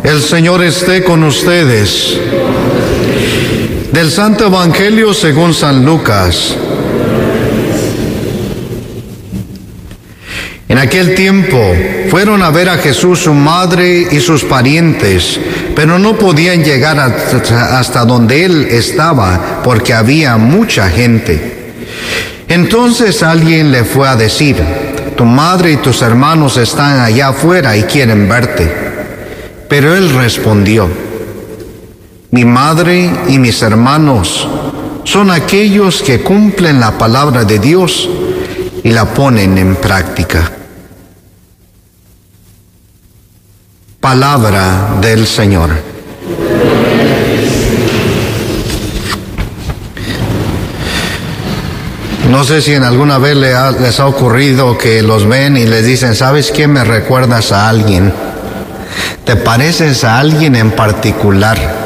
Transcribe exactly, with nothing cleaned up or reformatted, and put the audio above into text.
El Señor esté con ustedes. Del Santo Evangelio según San Lucas. En aquel tiempo fueron a ver a Jesús su madre y sus parientes, pero no podían llegar hasta donde él estaba porque había mucha gente. Entonces alguien le fue a decir: tu madre y tus hermanos están allá afuera y quieren verte. Pero él respondió: mi madre y mis hermanos son aquellos que cumplen la palabra de Dios y la ponen en práctica. Palabra del Señor. No sé si en alguna vez les ha, les ha ocurrido que los ven y les dicen: ¿sabes qué? Me recuerdas a alguien. ¿Te pareces a alguien en particular?